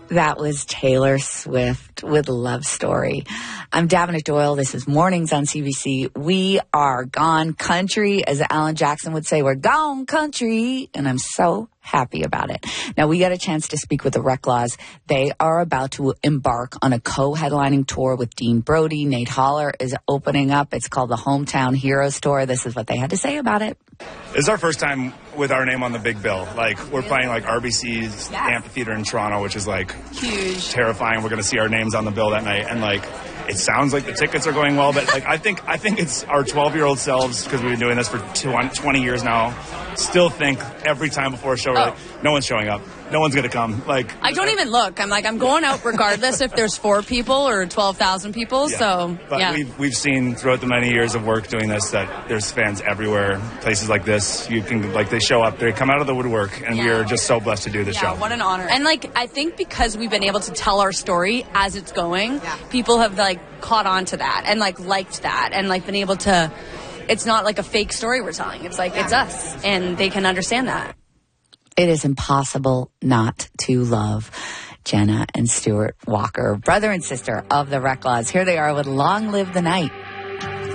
That was Taylor Swift with Love Story. I'm Davenant Doyle. This is Mornings on CBC. We are gone country. As Alan Jackson would say, we're gone country. And I'm so happy about it. Now, we got a chance to speak with the Reclaws. They are about to embark on a co-headlining tour with Dean Brody. Nate Holler is opening up. It's called the Hometown Heroes Tour. This is what they had to say about it. This is our first time with our name on the big bill. Like, we're playing like RBC's amphitheater in Toronto, which is like huge, terrifying. We're going to see our names on the bill that night, and like, it sounds like the tickets are going well, but like, I think it's our 12-year-old selves, because we've been doing this for 20 years now, still think every time before a show, we're like, no one's showing up. No one's going to come. Like, I don't even look. I'm like, I'm going out regardless if there's 4 people or 12,000 people. Yeah. So, but yeah. We've seen throughout the many years of work doing this that there's fans everywhere. Places like this, you can, like, they show up, they come out of the woodwork, and we are just so blessed to do this show. What an honor. And like, I think because we've been able to tell our story as it's going, people have like caught on to that and like liked that and like been able to, it's not like a fake story we're telling. It's like, it's us, and they can understand that. It is impossible not to love Jenna and Stuart Walker, brother and sister of the Reclaws. Here they are with Long Live the Night.